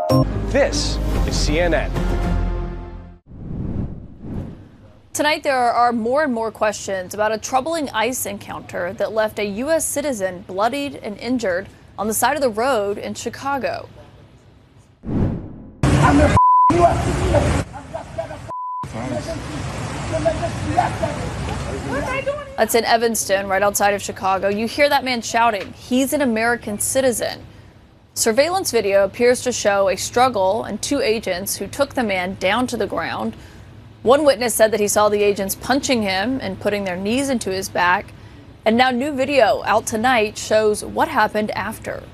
This is CNN. Tonight, there are more and more questions about a troubling ICE encounter that left a U.S. citizen bloodied and injured on the side of the road in Chicago. That's in Evanston, right outside of Chicago. You hear that man shouting, he's an American citizen. Surveillance video appears to show a struggle and two agents who took the man down to the ground. One witness said that he saw the agents punching him and putting their knees into his back. And now new video out tonight shows what happened after.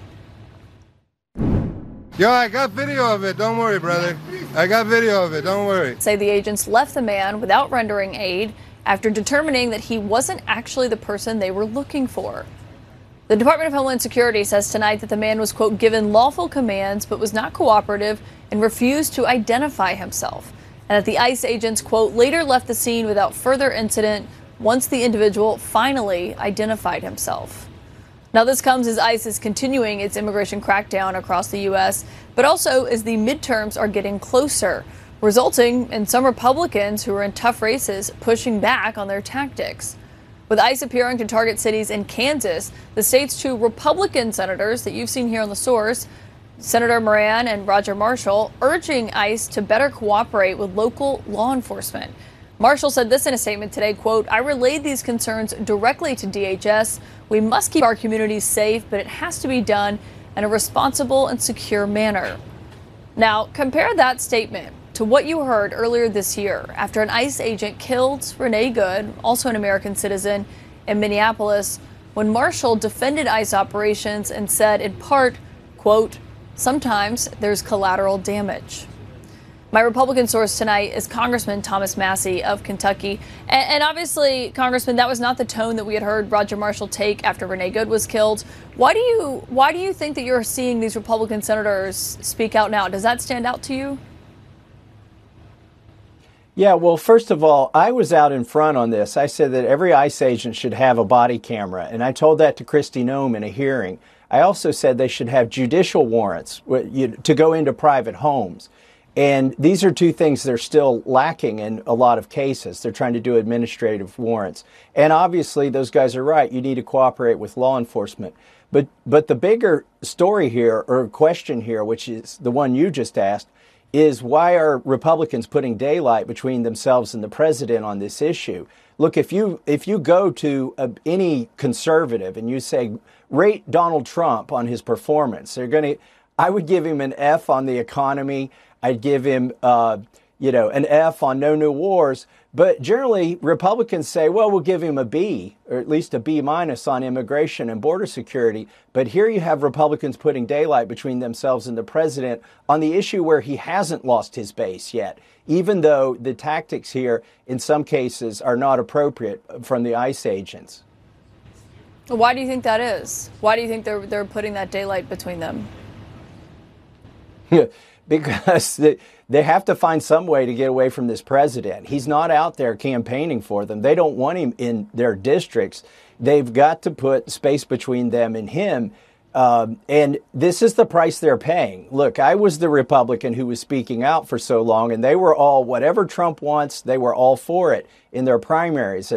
Yo, I got video of it. Don't worry, brother. I got video of it. Don't worry. Say the agents left the man without rendering aid after determining that he wasn't actually the person they were looking for. The Department of Homeland Security says tonight that the man was, quote, given lawful commands but was not cooperative and refused to identify himself. And that the ICE agents, quote, later left the scene without further incident once the individual finally identified himself. Now, this comes as ICE is continuing its immigration crackdown across the U.S., but also as the midterms are getting closer, resulting in some Republicans who are in tough races pushing back on their tactics. With ICE appearing to target cities in Kansas, the state's two Republican senators that you've seen here on The Source, Senator Moran and Roger Marshall, urging ICE to better cooperate with local law enforcement. Marshall said this in a statement today, quote, I relayed these concerns directly to DHS. We must keep our communities safe, but it has to be done in a responsible and secure manner. Now, compare that statement to what you heard earlier this year after an ICE agent killed Renee Good, also an American citizen, in Minneapolis, when Marshall defended ICE operations and said, in part, quote, sometimes there's collateral damage. My Republican source tonight is Congressman Thomas Massie of Kentucky. And obviously, Congressman, that was not the tone that we had heard Roger Marshall take after Renee Good was killed. Why do you think that you're seeing these Republican senators speak out now? Does that stand out to you? Yeah, well, first of all, I was out in front on this. I said that every ICE agent should have a body camera, and I told that to Kristi Noem in a hearing. I also said they should have judicial warrants to go into private homes. And these are two things that are still lacking in a lot of cases. They're trying to do administrative warrants. And obviously, those guys are right. You need to cooperate with law enforcement. But the bigger story here, or question here, which is the one you just asked, is why are Republicans putting daylight between themselves and the president on this issue? Look, if you go to any conservative and you say, rate Donald Trump on his performance, I would give him an F on the economy. I'd give him, an F on no new wars. But generally, Republicans say, well, we'll give him a B, or at least a B- on immigration and border security. But here you have Republicans putting daylight between themselves and the president on the issue where he hasn't lost his base yet, even though the tactics here, in some cases, are not appropriate from the ICE agents. Why do you think that is? Why do you think they're putting that daylight between them? Because they have to find some way to get away from this president. He's not out there campaigning for them. They don't want him in their districts. They've got to put space between them and him. And this is the price they're paying. Look, I was the Republican who was speaking out for so long, and they were all, whatever Trump wants, they were all for it in their primaries.